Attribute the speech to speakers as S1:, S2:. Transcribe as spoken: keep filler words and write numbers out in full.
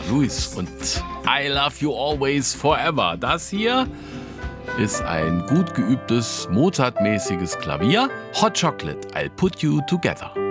S1: Louis und I Love You Always Forever. Das hier ist ein gut geübtes Mozart-mäßiges Klavier. Hot Chocolate, I'll Put You Together.